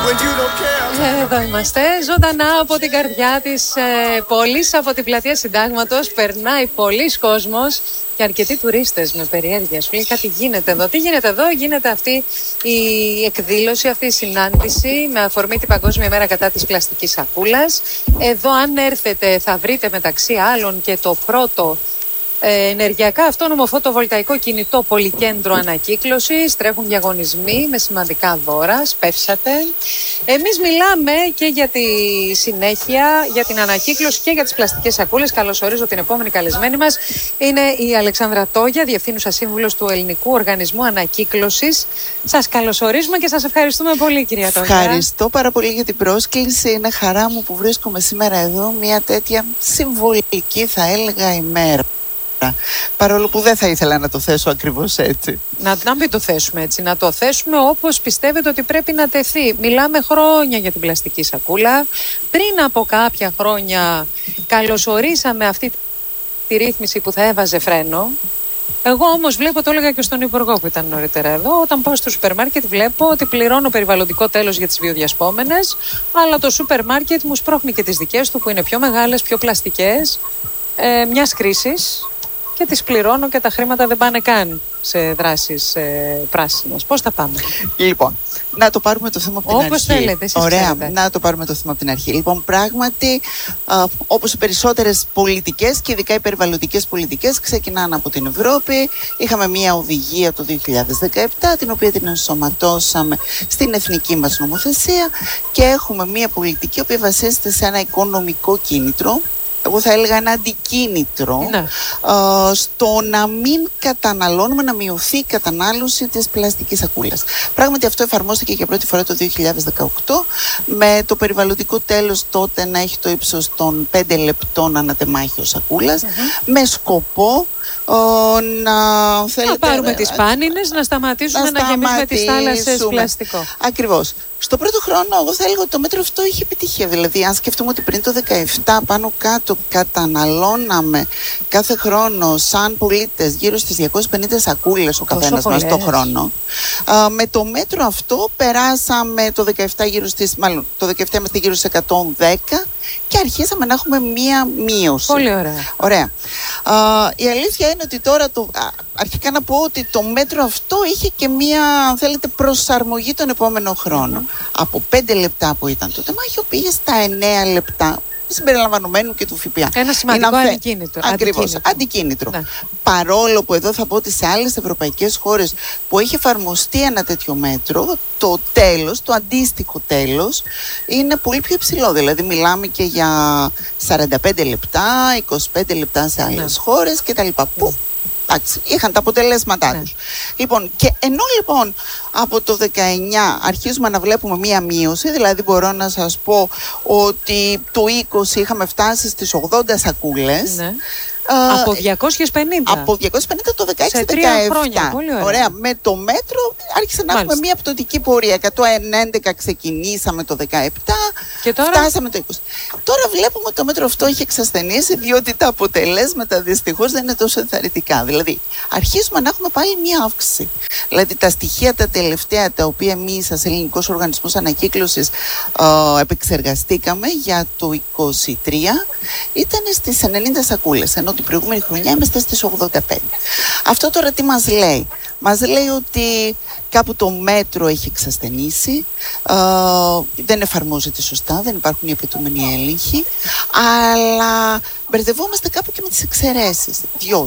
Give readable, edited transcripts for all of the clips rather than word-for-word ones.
Εδώ είμαστε, ζωντανά από την καρδιά της πόλης, από την πλατεία Συντάγματος. Περνάει πολλής κόσμος και αρκετοί τουρίστες με περιέργεια. Σου λέει κάτι γίνεται εδώ. Τι γίνεται εδώ? Γίνεται αυτή η εκδήλωση, αυτή η συνάντηση με αφορμή την Παγκόσμια Μέρα κατά της πλαστικής σακούλας. Εδώ, αν έρθετε, θα βρείτε μεταξύ άλλων και το πρώτο ενεργειακά αυτόνομο φωτοβολταϊκό κινητό πολυκέντρο ανακύκλωσης. Τρέχουν διαγωνισμοί με σημαντικά δώρα. Σπεύσατε. Εμείς μιλάμε και για τη συνέχεια, για την ανακύκλωση και για τις πλαστικές σακούλες. Καλωσορίζω την επόμενη καλεσμένη μας. Είναι η Αλεξάνδρα Τόγια, Διευθύνουσα Σύμβουλος του Ελληνικού Οργανισμού Ανακύκλωσης. Σας καλωσορίζουμε και σας ευχαριστούμε πολύ, κυρία Τόγια. Ευχαριστώ πάρα πολύ για την πρόσκληση. Είναι χαρά μου που βρίσκομαι σήμερα εδώ, μια τέτοια συμβολική, θα έλεγα, ημέρα. Παρόλο που δεν θα ήθελα να το θέσω ακριβώς έτσι. Να μην το θέσουμε έτσι, να το θέσουμε όπως πιστεύετε ότι πρέπει να τεθεί. Μιλάμε χρόνια για την πλαστική σακούλα. Πριν από κάποια χρόνια καλωσορίσαμε αυτή τη ρύθμιση που θα έβαζε φρένο. Εγώ όμως βλέπω, το έλεγα και στον Υπουργό που ήταν νωρίτερα εδώ, όταν πάω στο σούπερ μάρκετ βλέπω ότι πληρώνω περιβαλλοντικό τέλος για τις βιοδιασπόμενες, αλλά το σούπερ μάρκετ μου σπρώχνει και τις δικές του που είναι πιο μεγάλες, πιο πλαστικές, μιας κρίσης. Και τις πληρώνω και τα χρήματα δεν πάνε καν σε δράσεις πράσινες. Πώς θα πάμε? Λοιπόν, να το πάρουμε το θέμα από την αρχή. Όπως θέλετε, εσείς Ωραία, ξέρετε. να το πάρουμε το θέμα από την αρχή. Λοιπόν, πράγματι, όπως οι περισσότερες πολιτικές και ειδικά οι περιβαλλοντικές πολιτικές ξεκινάνε από την Ευρώπη. Είχαμε μια οδηγία το 2017, την οποία την ενσωματώσαμε στην εθνική μας νομοθεσία και έχουμε μια πολιτική που βασίζεται σε ένα οικονομικό κίνητρο. Εγώ θα έλεγα ένα αντικίνητρο, ναι, στο να μην καταναλώνουμε, να μειωθεί η κατανάλωση της πλαστικής σακούλας. Πράγματι αυτό εφαρμόστηκε για πρώτη φορά το 2018 με το περιβαλλοντικό τέλος τότε να έχει το ύψος των 5 λεπτών ανατεμάχιο σακούλας, με σκοπό να πάρουμε τις πάνινες, να σταματήσουμε να γεμίσουμε τις θάλασσες πλαστικό. Ακριβώς. Στο πρώτο χρόνο, εγώ θα έλεγα ότι το μέτρο αυτό είχε επιτυχία. Δηλαδή, αν σκεφτούμε ότι πριν το 2017 πάνω κάτω καταναλώναμε κάθε χρόνο, σαν πολίτες, γύρω στις 250 σακούλες ο καθένας μας το χρόνο. Με το μέτρο αυτό περάσαμε το 2017 γύρω στις, μάλλον το 2017 είμαστε γύρω στις 110 και αρχίσαμε να έχουμε μία μείωση. Πολύ ωραία. Ωραία. Η αλήθεια είναι ότι τώρα αρχικά να πω ότι το μέτρο αυτό είχε και μία, αν θέλετε, προσαρμογή τον επόμενο χρόνο. Από 5 λεπτά που ήταν το τεμάχιο πήγε στα 9 λεπτά, συμπεριλαμβανομένου και του ΦΠΑ. Ένα σημαντικό αντικίνητρο. Ακριβώς, αντικίνητρο. Ναι. Παρόλο που εδώ θα πω ότι σε άλλες ευρωπαϊκές χώρες που έχει εφαρμοστεί ένα τέτοιο μέτρο, το τέλος, το αντίστοιχο τέλος, είναι πολύ πιο υψηλό. Δηλαδή μιλάμε και για 45 λεπτά, 25 λεπτά σε άλλες χώρες κτλ. Που είχαν τα αποτελέσματά τους. Λοιπόν, και ενώ λοιπόν από το 19 αρχίζουμε να βλέπουμε μία μείωση, δηλαδή μπορώ να σας πω ότι το 20 είχαμε φτάσει στις 80 σακούλες. Ναι. Από 250. Από 250 το 16-17. Σε 3 χρόνια. Πολύ ωραία. Ωραία. Με το μέτρο άρχισε να έχουμε μια πτωτική πορεία. 111 ξεκινήσαμε το 17 και τώρα φτάσαμε το 20. Τώρα βλέπουμε ότι το μέτρο αυτό έχει εξασθενήσει, διότι τα αποτελέσματα δυστυχώς δεν είναι τόσο ενθαρρυντικά. Δηλαδή, αρχίζουμε να έχουμε πάλι μια αύξηση. Δηλαδή, τα στοιχεία τα τελευταία, τα οποία εμείς σαν Ελληνικός Οργανισμός Ανακύκλωσης επεξεργαστήκαμε για το 2023, ήταν στις 90 σακούλες, ενώ την προηγούμενη χρονιά είμαστε στις 85. Αυτό τώρα τι μας λέει? Μας λέει ότι κάπου το μέτρο έχει εξασθενήσει, δεν εφαρμόζεται σωστά, δεν υπάρχουν οι απαιτούμενοι έλεγχοι, αλλά μπερδευόμαστε κάπου και με τις εξαιρέσεις,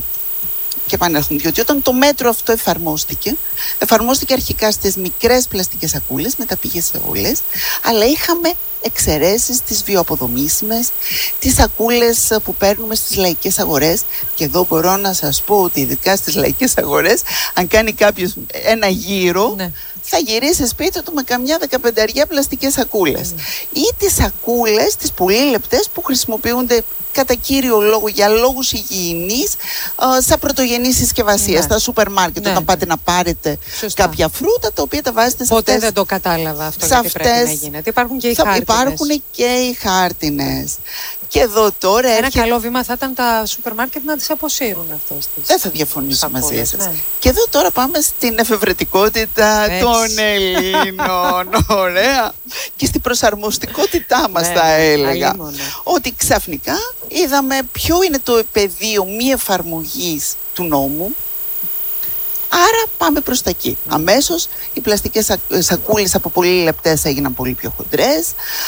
διότι όταν το μέτρο αυτό εφαρμόστηκε αρχικά στις μικρές πλαστικές σακούλες, μετά πήγε σε όλες, αλλά είχαμε εξαιρέσεις στις βιοαποδομήσιμες, τις σακούλες που παίρνουμε στις λαϊκές αγορές, και εδώ μπορώ να σας πω ότι ειδικά στις λαϊκές αγορές, αν κάνει κάποιος ένα γύρο, θα γυρίσει σπίτι του με καμιά 15 πλαστικές σακούλες. Ή τις σακούλες, τις πολύ λεπτές που χρησιμοποιούνται κατά κύριο λόγο για λόγους υγιεινής σαν πρωτογενή συσκευασία στα σούπερ μάρκετ, όταν πάτε να πάρετε κάποια φρούτα τα οποία τα βάζετε σε Ποτέ δεν το κατάλαβα αυτό, γιατί πρέπει να γίνεται. Υπάρχουν και οι χάρτινες. Υπάρχουν και οι χάρτινες. Και εδώ τώρα Ένα καλό βήμα θα ήταν τα σούπερ μάρκετ να τις αποσύρουν αυτές τις. Δεν θα διαφωνήσω μαζί σας. Ναι. Και εδώ τώρα πάμε στην εφευρετικότητα των Ελλήνων. Ωραία. Και στην προσαρμοστικότητά μας θα έλεγα. Ότι ξαφνικά είδαμε ποιο είναι το πεδίο μη εφαρμογής του νόμου. Άρα πάμε προς τα εκεί. Αμέσως οι πλαστικές σακούλες από πολύ λεπτές έγιναν πολύ πιο χοντρές.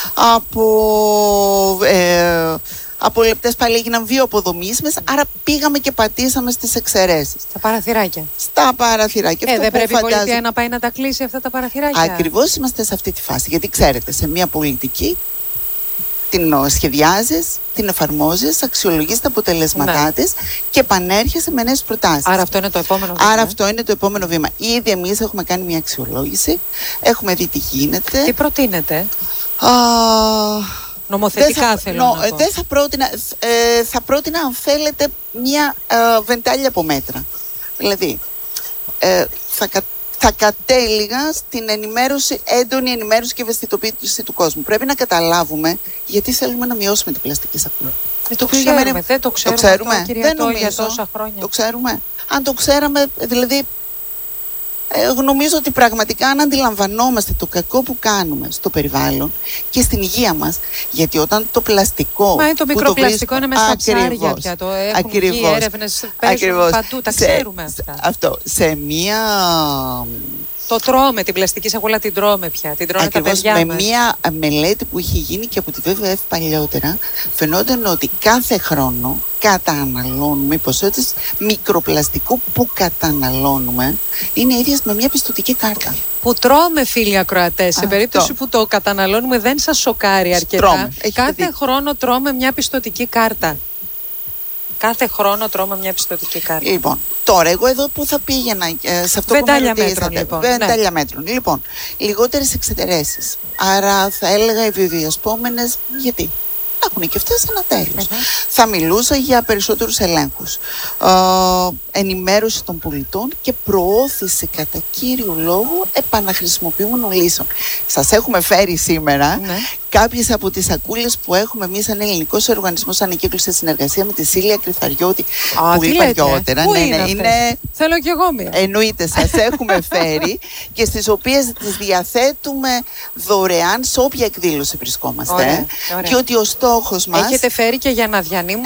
Από λεπτές πάλι έγιναν βιοαποδομήσιμες. Άρα πήγαμε και πατήσαμε στις εξαιρέσεις. Στα παραθυράκια. Στα παραθυράκια. Δεν πρέπει η πολιτεία να πάει να τα κλείσει αυτά τα παραθυράκια. Ακριβώς είμαστε σε αυτή τη φάση. Γιατί ξέρετε, σε μια πολιτική την σχεδιάζεις, την εφαρμόζεις, αξιολογείς τα αποτελέσματά της και επανέρχεσαι με νέες προτάσεις. Άρα αυτό είναι το επόμενο βήμα. Άρα αυτό είναι το επόμενο βήμα. Ήδη εμείς έχουμε κάνει μια αξιολόγηση, έχουμε δει τι γίνεται. Τι προτείνετε? Νομοθετικά θέλω να πω. Δεν θα πρότεινα, θα πρότεινα αν θέλετε μια βεντάλια από μέτρα. Δηλαδή, θα κατέληγα στην έντονη ενημέρωση και ευαισθητοποίηση του κόσμου. Πρέπει να καταλάβουμε γιατί θέλουμε να μειώσουμε την πλαστική σακούλα. Δεν το ξέρουμε αυτό, δεν νομίζω. Για τόσα χρόνια. Το ξέρουμε. Αν το ξέραμε, δηλαδή, νομίζω ότι πραγματικά αν αντιλαμβανόμαστε το κακό που κάνουμε στο περιβάλλον και στην υγεία μας, γιατί όταν το πλαστικό. Μα είναι το μικροπλαστικό, είναι μέσα στα ψάρια πια. Το έχουν βγει έρευνες, παίζουν παντού, τα ξέρουμε αυτά. Αυτό. Σε μία. Το τρώμε, την πλαστική σακούλα την τρώμε πια. Την τρώνε ακριβώς, τα παιδιά με μας. μία μελέτη που είχε γίνει και από τη WWF παλιότερα, φαινόταν ότι κάθε χρόνο καταναλώνουμε, οι ποσότητες μικροπλαστικού που καταναλώνουμε είναι ίδιες με μια πιστωτική κάρτα. Που τρώμε, φίλοι ακροατές, σε περίπτωση που το καταναλώνουμε δεν σας σοκάρει αρκετά. Κάθε χρόνο τρώμε μια πιστωτική κάρτα. Κάθε χρόνο τρώμε μια πιστωτική κάρτα. Λοιπόν, τώρα εγώ εδώ που θα πήγαινα σε αυτό βεντάλια που με μέτρων, λοιπόν. Βεντάλια μέτρων. Λοιπόν, λιγότερες εξαιρέσεις. Άρα θα έλεγα οι βιοδιασπόμενες, γιατί έχουν και αυτές ένα τέλος. Θα μιλούσα για περισσότερους ελέγχους. Ενημέρωση των πολιτών και προώθηση κατά κύριο λόγο επαναχρησιμοποιούμενων λύσεων. Σας έχουμε φέρει σήμερα κάποιες από τις σακούλες που έχουμε εμείς σαν ελληνικός οργανισμός ανακύκλωσης σε συνεργασία με τη Σίλια Κρυθαριώτη που είπα παλιότερα. Είναι... Θέλω κι εγώ μία. Εννοείται, σας έχουμε φέρει και στις οποίες τις διαθέτουμε δωρεάν σε όποια εκδήλωση βρισκόμαστε. Ωραία. Και ότι ο στόχος μας. Έχετε φέρει και για να διανύμουν.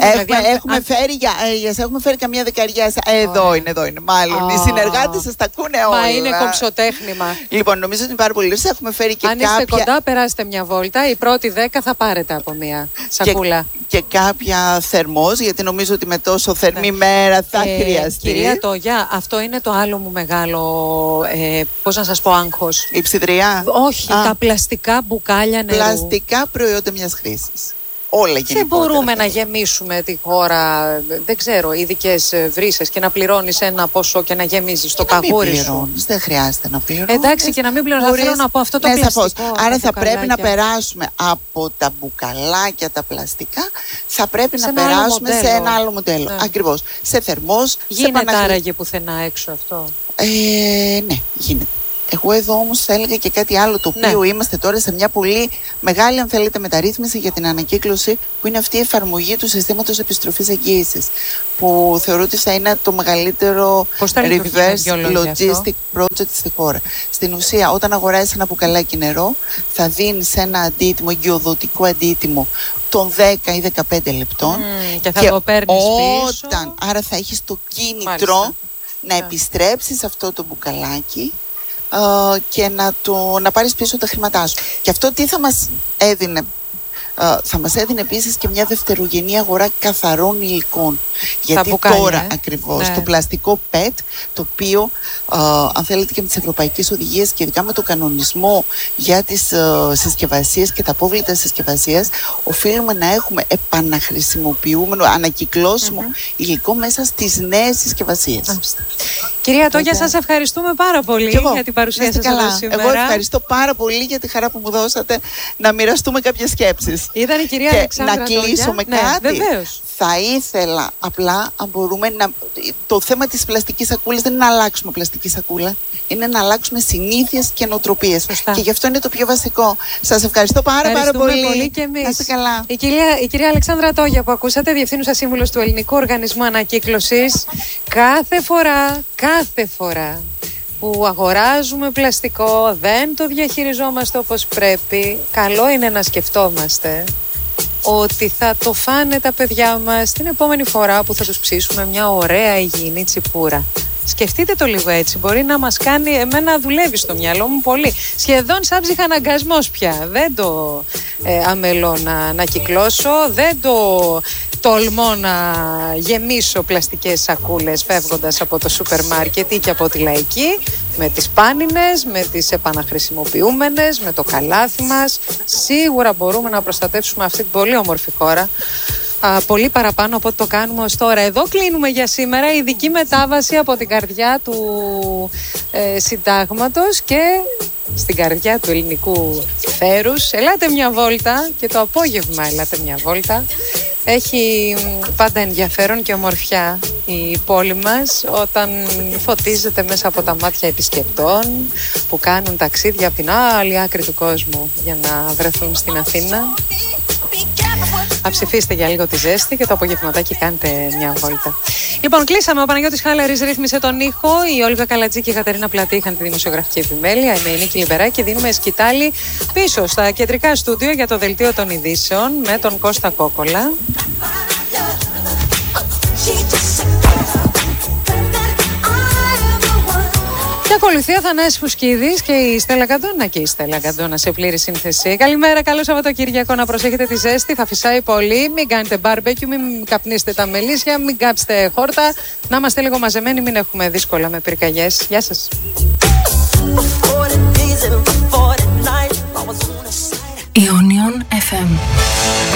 Έχουμε φέρει καμία δεκαριά. Εδώ είναι. Μάλλον. Οι συνεργάτες σας τα ακούνε όλα. Μα είναι κομψοτέχνημα. Λοιπόν, νομίζω ότι είναι πάρα πολύ ωραία. Έχουμε φέρει και αν είστε κοντά, περάστε μια βόλτα. Οι πρώτοι 10 θα πάρετε από μια σακούλα. Και κάποια θερμός, γιατί νομίζω ότι με τόσο θερμή μέρα θα χρειαστεί. Κυρία Τόγια, αυτό είναι το άλλο μου μεγάλο, πώς να σας πω, άγχος. Η ψιδριά. Όχι, τα πλαστικά μπουκάλια νερού. Πλαστικά προϊόντα μιας χρήσης. Όλα γενικότερα. Δεν μπορούμε να γεμίσουμε τη χώρα, δεν ξέρω, ειδικές βρύσες και να πληρώνεις ένα ποσό και να γεμίζεις το καγούρι σου. Δεν χρειάζεται να πληρώνεις. Εντάξει, και να μην πληρώνεις. Θέλω να πω αυτό το πλαστικό. Άρα θα πρέπει να περάσουμε από τα μπουκαλάκια, τα πλαστικά, θα πρέπει να περάσουμε σε ένα άλλο μοντέλο. Ακριβώς. Σε θερμός. Γίνεται άραγε πουθενά έξω αυτό? Ναι, γίνεται. Εγώ εδώ όμως θα έλεγα και κάτι άλλο, το οποίο είμαστε τώρα σε μια πολύ μεγάλη, αν θέλετε, μεταρρύθμιση για την ανακύκλωση, που είναι αυτή η εφαρμογή του συστήματος επιστροφής εγγύησης, που θεωρώ ότι θα είναι το μεγαλύτερο reverse logistic project στη χώρα. Στην ουσία, όταν αγοράζεις ένα μπουκαλάκι νερό, θα δίνεις ένα αντίτιμο, εγκυοδοτικό αντίτιμο των 10 ή 15 λεπτών και θα το παίρνεις πίσω. Άρα θα έχεις το κίνητρο να επιστρέψεις αυτό το μπουκαλάκι και να πάρεις πίσω τα χρήματά σου. Και αυτό τι θα μας έδινε? Θα μας έδινε επίσης και μια δευτερογενή αγορά καθαρών υλικών. Γιατί τώρα ακριβώς το πλαστικό PET, το οποίο αν θέλετε και με τις ευρωπαϊκές οδηγίες και ειδικά με το κανονισμό για τις συσκευασίες και τα απόβλητα συσκευασίας, οφείλουμε να έχουμε επαναχρησιμοποιούμενο, ανακυκλώσιμο υλικό μέσα στις νέες συσκευασίες. Κυρία Τόγια, σας ευχαριστούμε πάρα πολύ για την παρουσία σας εδώ σήμερα. Εγώ ευχαριστώ πάρα πολύ για τη χαρά που μου δώσατε να μοιραστούμε κάποιες σκέψεις. Ήταν η κυρία Και Αλεξάνδρα να κλείσω με κάτι. Βεβαίως. Θα ήθελα απλά, αν μπορούμε να. Το θέμα της πλαστικής σακούλας δεν είναι να αλλάξουμε πλαστική σακούλα. Είναι να αλλάξουμε συνήθειες και νοοτροπίες. Και γι' αυτό είναι το πιο βασικό. Σας ευχαριστώ πάρα πολύ. Και εμείς. Να είστε καλά. Η κυρία Αλεξάνδρα Τόγια, που ακούσατε, Διευθύνουσα Σύμβουλος του Ελληνικού Οργανισμού Ανακύκλωσης, κάθε φορά που αγοράζουμε πλαστικό, δεν το διαχειριζόμαστε όπως πρέπει, καλό είναι να σκεφτόμαστε ότι θα το φάνε τα παιδιά μας την επόμενη φορά που θα τους ψήσουμε μια ωραία υγιεινή τσιπούρα. Σκεφτείτε το λίγο έτσι, μπορεί να μας κάνει, εμένα δουλεύει στο μυαλό μου πολύ. Σχεδόν σαν ψυχαναγκασμός πια, δεν το αμελώ να κυκλώσω, δεν το τολμώ να γεμίσω πλαστικές σακούλες φεύγοντας από το σούπερ μάρκετ ή και από τη Λαϊκή, με τις πάνινες, με τις επαναχρησιμοποιούμενες, με το καλάθι μας. Σίγουρα μπορούμε να προστατεύσουμε αυτή την πολύ όμορφη χώρα πολύ παραπάνω από ό,τι το κάνουμε ως τώρα. Εδώ κλείνουμε για σήμερα. Ειδική μετάβαση από την καρδιά του συντάγματος και στην καρδιά του ελληνικού θέρους. Ελάτε μια βόλτα και το απόγευμα ελάτε μια βόλτα. Έχει πάντα ενδιαφέρον και ομορφιά η πόλη μας όταν φωτίζεται μέσα από τα μάτια επισκεπτών που κάνουν ταξίδια από την άλλη άκρη του κόσμου για να βρεθούν στην Αθήνα. Αψηφίστε για λίγο τη ζέστη και το απογευματάκι κάντε μια βόλτα. Λοιπόν, κλείσαμε. Ο Παναγιώτης Χάλαρης ρύθμισε τον ήχο. Η Όλγα Καλατζή και η Κατερίνα Πλατή είχαν τη δημοσιογραφική επιμέλεια. Είμαι η Νίκη Λιμπεράκη και δίνουμε σκητάλη πίσω στα κεντρικά στούντιο για το δελτίο των ειδήσεων με τον Κώστα Κόκολα. Και ακολουθεί ο Θανάσης Φουσκίδης και η Στέλλα Καντώνα και η Στέλλα Καντώνα σε πλήρη σύνθεση. Καλημέρα, καλό Σαββατοκύριακο, να προσέχετε τη ζέστη, θα φυσάει πολύ, μην κάνετε μπάρμπεκιου, μην καπνίσετε τα μελίσια, μην κάψετε χόρτα, να είμαστε λίγο μαζεμένοι, μην έχουμε δύσκολα με πυρκαγιές. Γεια σας. Ionion FM.